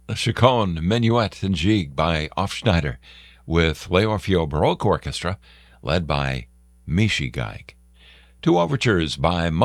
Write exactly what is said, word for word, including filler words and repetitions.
Chaconne Minuet and Gigue by Hofschneider with L'Orfeo Baroque Orchestra led by Michi Geig. Two overtures by